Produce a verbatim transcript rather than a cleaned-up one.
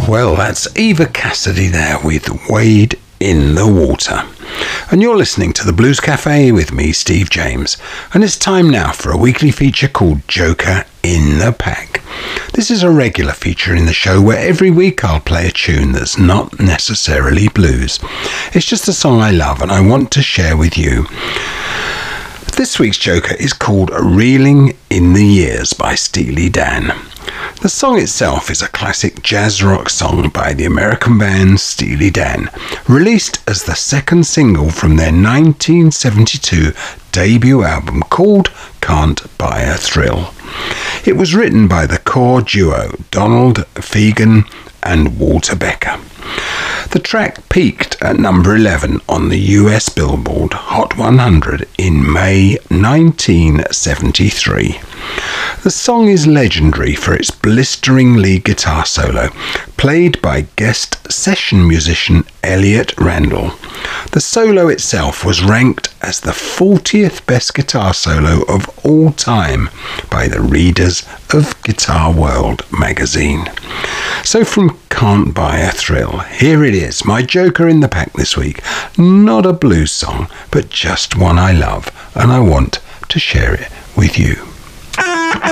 Well, that's Eva Cassidy there with Wade in the Water. And you're listening to the Blues Cafe with me, Steve James. And it's time now for a weekly feature called Joker in the Pack. This is a regular feature in the show where every week I'll play a tune that's not necessarily blues. It's just a song I love and I want to share with you. This week's Joker is called Reeling in the Years by Steely Dan. The song itself is a classic jazz rock song by the American band Steely Dan, released as the second single from their nineteen seventy-two debut album called Can't Buy a Thrill. It was written by the core duo Donald Fagen and Walter Becker. The track peaked at number eleven on the U S Billboard Hot one hundred in May nineteen seventy-three. The song is legendary for its blistering lead guitar solo, played by guest session musician Elliot Randall. The solo itself was ranked as the fortieth best guitar solo of all time by the readers of Guitar World magazine. So from Can't Buy a Thrill, here it is, my Joker in the Pack this week. Not a blues song, but just one I love, and I want to share it with you.